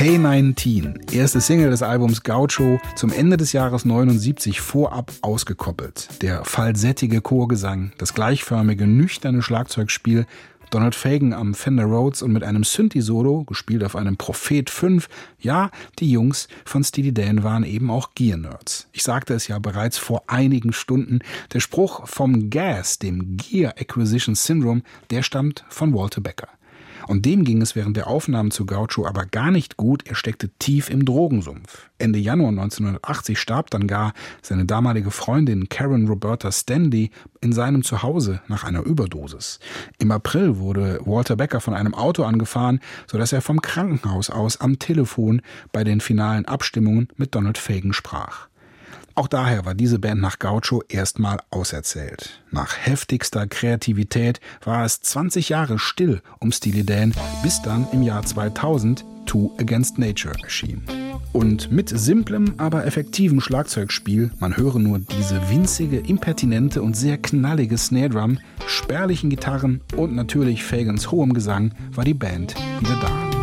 Hey 19, erste Single des Albums Gaucho, zum Ende des Jahres 79 vorab ausgekoppelt. Der falsettige Chorgesang, das gleichförmige, nüchterne Schlagzeugspiel, Donald Fagen am Fender Rhodes und mit einem Synthi-Solo, gespielt auf einem Prophet 5. Ja, die Jungs von Steely Dan waren eben auch Gear-Nerds. Ich sagte es ja bereits vor einigen Stunden. Der Spruch vom GAS, dem Gear Acquisition Syndrome, der stammt von Walter Becker. Und dem ging es während der Aufnahmen zu Gaucho aber gar nicht gut. Er steckte tief im Drogensumpf. Ende Januar 1980 starb dann gar seine damalige Freundin Karen Roberta Stanley in seinem Zuhause nach einer Überdosis. Im April wurde Walter Becker von einem Auto angefahren, sodass er vom Krankenhaus aus am Telefon bei den finalen Abstimmungen mit Donald Fagen sprach. Auch daher war diese Band nach Gaucho erstmal auserzählt. Nach heftigster Kreativität war es 20 Jahre still um Steely Dan, bis dann im Jahr 2000 Two Against Nature erschien. Und mit simplem, aber effektivem Schlagzeugspiel, man höre nur diese winzige, impertinente und sehr knallige Snare-Drum, spärlichen Gitarren und natürlich Fagans hohem Gesang, war die Band wieder da.